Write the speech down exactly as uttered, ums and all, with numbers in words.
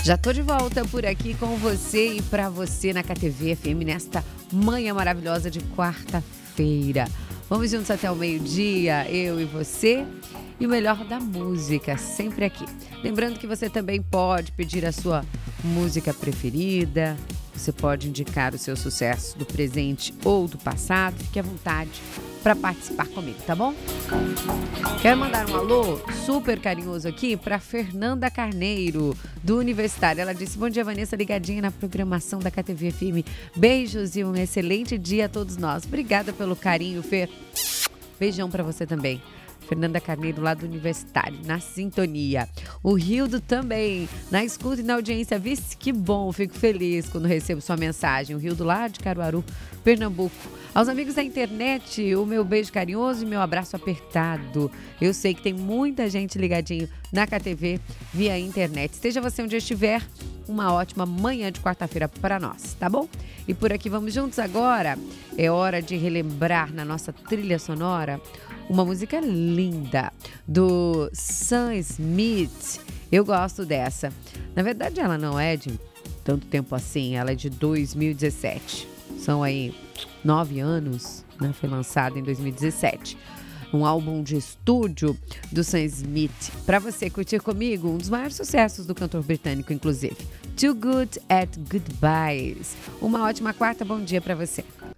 Já tô de volta por aqui com você e pra você na K T V F M nesta manhã maravilhosa de quarta-feira. Vamos juntos até o meio-dia, eu e você, e o melhor da música, sempre aqui. Lembrando que você também pode pedir a sua música preferida, você pode indicar o seu sucesso do presente ou do passado, fique à vontade para participar comigo, tá bom? Quero mandar um alô super carinhoso aqui para Fernanda Carneiro, do Universitário. Ela disse: bom dia, Vanessa, ligadinha na programação da K T V F M. Beijos e um excelente dia a todos nós. Obrigada pelo carinho, Fer. Beijão para você também. Fernanda Carneiro, lá do Universitário, na sintonia. O Rildo também, na escuta e na audiência. Vixe, que bom, fico feliz quando recebo sua mensagem. O Rildo lá de Caruaru, Pernambuco. Aos amigos da internet, o meu beijo carinhoso e meu abraço apertado. Eu sei que tem muita gente ligadinho na K T V via internet. Esteja você onde estiver, uma ótima manhã de quarta-feira para nós, tá bom? E por aqui vamos juntos agora. É hora de relembrar na nossa trilha sonora uma música linda do Sam Smith. Eu gosto dessa. Na verdade, ela não é de tanto tempo assim, ela é de dois mil e dezessete. São aí nove anos, né? Foi lançado em dois mil e dezessete. Um álbum de estúdio do Sam Smith. Para você curtir comigo, um dos maiores sucessos do cantor britânico, inclusive. Too Good at Goodbyes. Uma ótima quarta, bom dia para você.